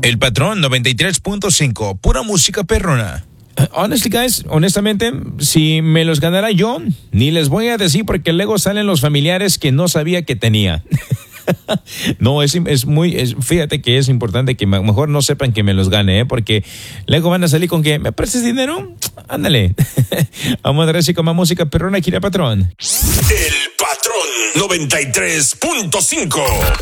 El Patrón 93.5, pura música perrona. Honestly, guys, honestamente, si me los ganara yo, ni les voy a decir porque luego salen los familiares que no sabía que tenía. No, fíjate que es importante que mejor no sepan que me los gane, porque luego van a salir con que, ¿me prestas dinero? Ándale. Vamos a ver si con más música perrona aquí el Patrón. El Patrón 93.5.